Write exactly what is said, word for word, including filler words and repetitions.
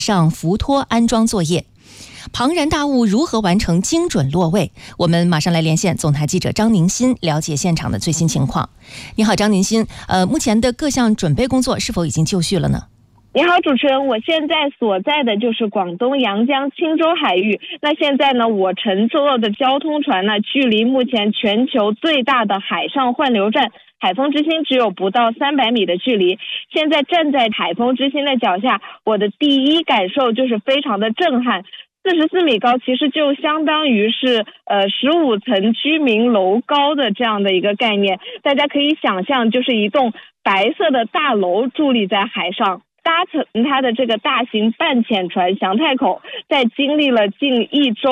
上浮托安装作业。庞然大物如何完成精准落位？我们马上来连线总台记者张宁新，了解现场的最新情况。你好，张宁新，呃，目前的各项准备工作是否已经就绪了呢？ 你好，主持人，我现在所在的就是广东阳江青州海域。那现在呢，我乘坐的交通船呢，距离目前全球最大的海上换流站海丰之星只有不到三百米的距离。现在站在海丰之星的脚下，我的第一感受就是非常的震撼。四十四米高，其实就相当于是呃十五层居民楼高的这样的一个概念。大家可以想象，就是一栋白色的大楼伫立在海上。搭乘它的这个大型半潜船翔太口，在经历了近一周